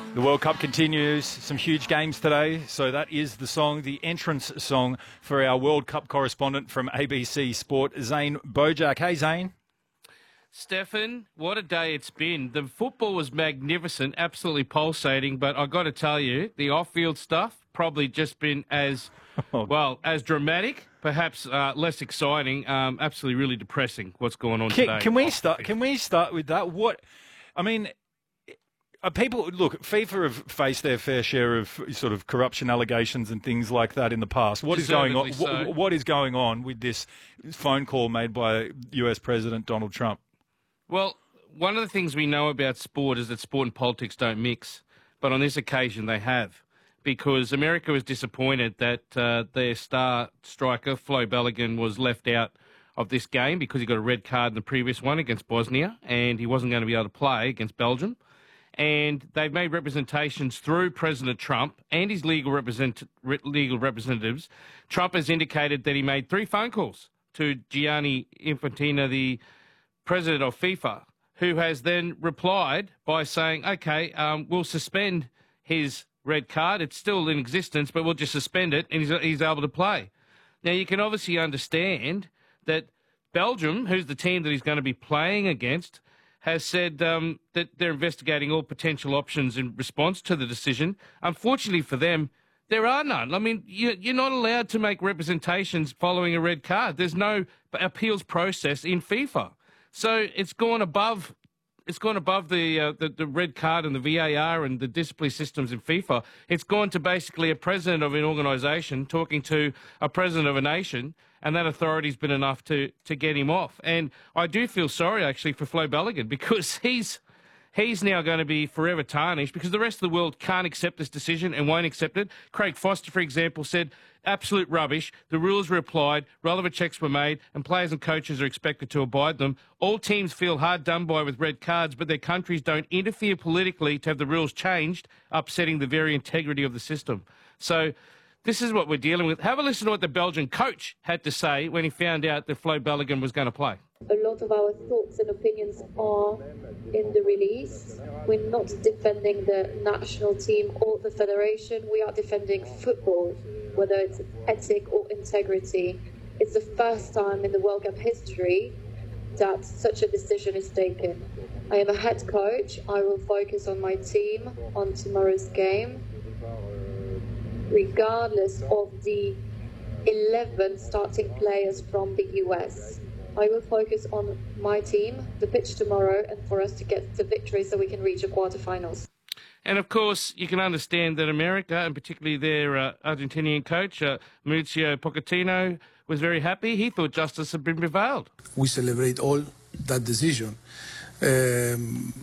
The World Cup continues. Some huge games today. So that is the song, the entrance song for our World Cup correspondent from ABC Sport, Zane Bojak. Hey, Zane. Stefan, what a day it's been. The football was magnificent, absolutely pulsating, but I got to tell you, the off-field stuff probably just been as, as dramatic, perhaps less exciting, absolutely really depressing what's going on today. Can we start with that? People, look, FIFA have faced their fair share of sort of corruption allegations and things like that in the past. What is going on? What is going on with this phone call made by US President Donald Trump? Well, one of the things we know about sport is that sport and politics don't mix. But on this occasion, they have. Because America was disappointed that their star striker, Flo Balogun, was left out of this game because he got a red card in the previous one against Bosnia, and he wasn't going to be able to play against Belgium. And they've made representations through President Trump and his legal representatives. Trump has indicated that he made 3 phone calls to Gianni Infantino, the president of FIFA, who has then replied by saying, OK, we'll suspend his red card. It's still in existence, but we'll just suspend it, and he's able to play. Now, you can obviously understand that Belgium, who's the team that he's going to be playing against, has said that they're investigating all potential options in response to the decision. Unfortunately for them, there are none. I mean, you're not allowed to make representations following a red card. There's no appeals process in FIFA. So it's gone above the red card and the VAR and the disciplinary systems in FIFA. It's gone to basically a president of an organisation talking to a president of a nation, and that authority's been enough to get him off. And I do feel sorry, actually, for Flo Balogun, because he's now going to be forever tarnished because the rest of the world can't accept this decision and won't accept it. Craig Foster, for example, said, absolute rubbish. The rules were applied, relevant checks were made, and players and coaches are expected to abide them. All teams feel hard done by with red cards, but their countries don't interfere politically to have the rules changed, upsetting the very integrity of the system. So this is what we're dealing with. Have a listen to what the Belgian coach had to say when he found out that Flo Balogun was going to play. A lot of our thoughts and opinions are in the release. We're not defending the national team or the federation. We are defending football, whether it's ethic or integrity. It's the first time in the World Cup history that such a decision is taken. I am a head coach. I will focus on my team on tomorrow's game, regardless of the 11 starting players from the US. I will focus on my team, the pitch tomorrow, and for us to get the victory so we can reach the quarterfinals. And, of course, you can understand that America, and particularly their Argentinian coach, Mauricio Pochettino, was very happy. He thought justice had been prevailed. We celebrate all that decision. We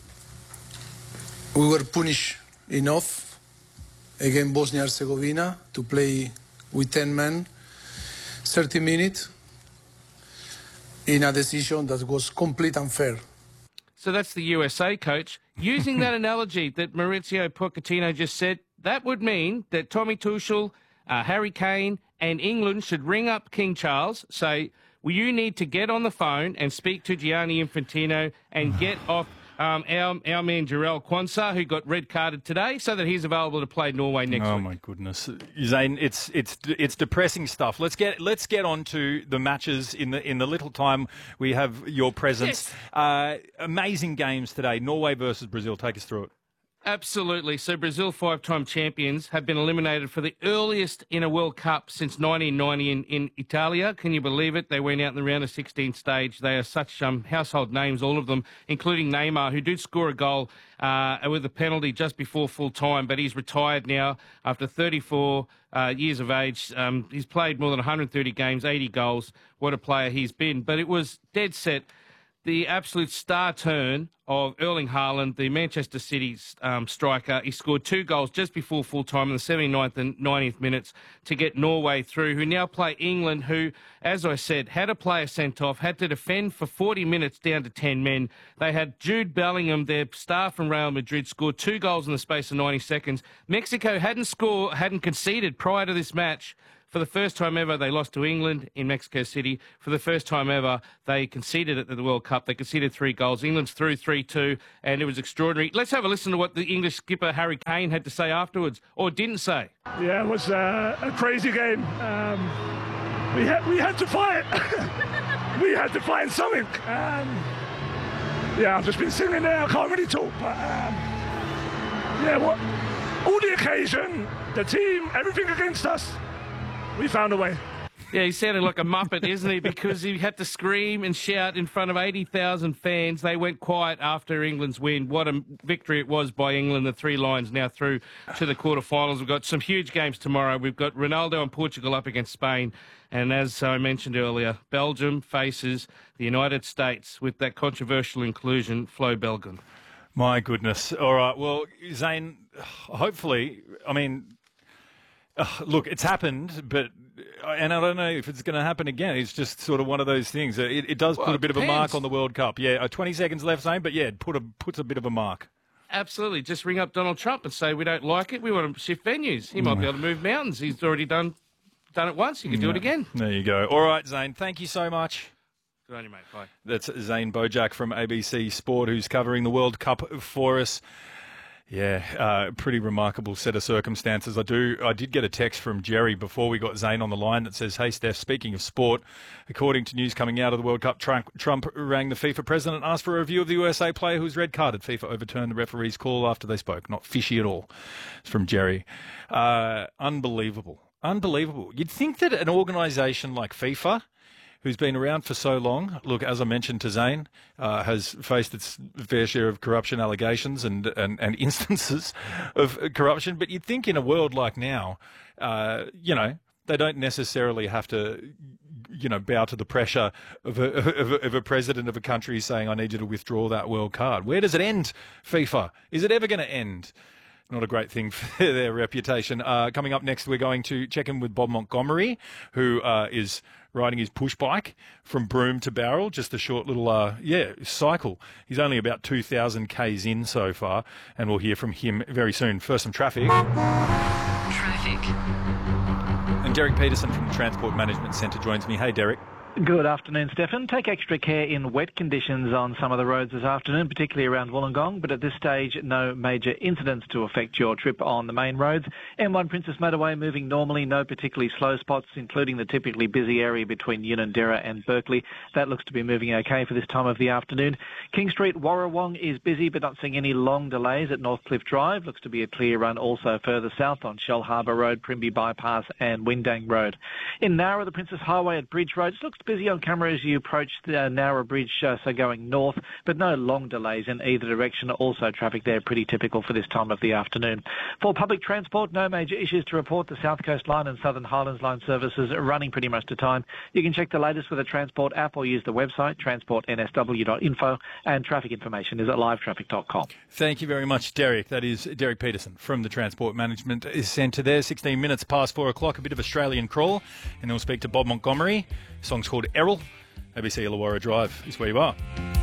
were punished enough against Bosnia-Herzegovina to play with 10 men, 30 minutes, in a decision that was completely unfair. So that's the USA coach. Using that analogy that Mauricio Pochettino just said, that would mean that Tommy Tuchel, Harry Kane and England should ring up King Charles, say, well, you need to get on the phone and speak to Gianni Infantino and get off our man Jarell Quansah, who got red carded today, so that he's available to play Norway next week. Oh my goodness, Zane, it's depressing stuff. Let's get on to the matches in the little time we have your presence. Yes. Amazing games today. Norway versus Brazil. Take us through it. Absolutely. So Brazil, 5-time champions, have been eliminated for the earliest in a World Cup since 1990 in Italia. Can you believe it? They went out in the round of 16 stage. They are such household names, all of them, including Neymar, who did score a goal with a penalty just before full time, but he's retired now after 34 years of age. He's played more than 130 games, 80 goals. What a player he's been. But it was dead set. The absolute star turn of Erling Haaland, the Manchester City striker. He scored 2 goals just before full time in the 79th and 90th minutes to get Norway through, who now play England, who, as I said, had a player sent off, had to defend for 40 minutes down to 10 men. They had Jude Bellingham, their star from Real Madrid, scored 2 goals in the space of 90 seconds. Mexico hadn't conceded prior to this match, For the first time ever, they lost to England in Mexico City. For the first time ever, they conceded at the World Cup. They conceded 3 goals. England's through 3-2, and it was extraordinary. Let's have a listen to what the English skipper Harry Kane had to say afterwards, or didn't say. Yeah, it was a crazy game. We had to fight. We had to find something. I've just been sitting there. I can't really talk, but all the occasion, the team, everything against us, we found a way. Yeah, he sounded like a muppet, isn't he? Because he had to scream and shout in front of 80,000 fans. They went quiet after England's win. What a victory it was by England. The 3 Lions now through to the quarterfinals. We've got some huge games tomorrow. We've got Ronaldo and Portugal up against Spain. And as I mentioned earlier, Belgium faces the United States with that controversial inclusion, Flo Belgium. My goodness. All right. Well, Zane, hopefully, I mean, look, it's happened, but and I don't know if it's going to happen again. It's just sort of one of those things. It does put a bit of a mark on the World Cup. Yeah, 20 seconds left, Zane, but yeah, it puts a bit of a mark. Absolutely. Just ring up Donald Trump and say we don't like it. We want to shift venues. He might be able to move mountains. He's already done it once. He can do it again. There you go. All right, Zane, thank you so much. Good on you, mate. Bye. That's Zane Bojack from ABC Sport, who's covering the World Cup for us. Yeah, pretty remarkable set of circumstances. I did get a text from Jerry before we got Zane on the line that says, "Hey, Steph, speaking of sport, according to news coming out of the World Cup, Trump rang the FIFA president and asked for a review of the USA player who's red-carded. FIFA overturned the referee's call after they spoke. Not fishy at all." It's from Jerry. Unbelievable. Unbelievable. You'd think that an organisation like FIFA, who's been around for so long, look, as I mentioned to Zane, has faced its fair share of corruption allegations and instances of corruption. But you'd think in a world like now, they don't necessarily have to, bow to the pressure of a president of a country saying, "I need you to withdraw that world card." Where does it end, FIFA? Is it ever going to end? Not a great thing for their reputation. Coming up next, we're going to check in with Bob Montgomery, who is riding his push bike from Broome to Bowral. Just a short little, cycle. He's only about 2,000 Ks in so far, and we'll hear from him very soon. First, some traffic. And Derek Peterson from the Transport Management Centre joins me. Hey, Derek. Good afternoon, Stefan. Take extra care in wet conditions on some of the roads this afternoon, particularly around Wollongong, but at this stage, no major incidents to affect your trip on the main roads. M1 Princess Motorway moving normally, no particularly slow spots, including the typically busy area between Unanderra and Berkeley. That looks to be moving okay for this time of the afternoon. King Street, Warrawong is busy, but not seeing any long delays at Northcliffe Drive. Looks to be a clear run also further south on Shell Harbour Road, Primby Bypass and Windang Road. In Nowra, the Princess Highway at Bridge Road, it looks busy on camera as you approach the Nowra Bridge, so going north, but no long delays in either direction. Also traffic there pretty typical for this time of the afternoon. For public transport, no major issues to report. The South Coast Line and Southern Highlands Line services are running pretty much to time. You can check the latest with the Transport app or use the website transportnsw.info, and traffic information is at livetraffic.com. Thank you very much, Derek. That is Derek Peterson from the Transport Management Centre there. 16 minutes past 4 o'clock, a bit of Australian crawl, and then we'll speak to Bob Montgomery. The song's called Errol. ABC Illawarra Drive is where you are.